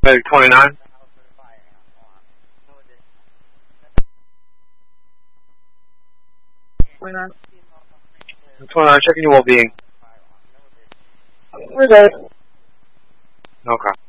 Maybe 29? 29. 29, checking your well-being. We're good. Okay.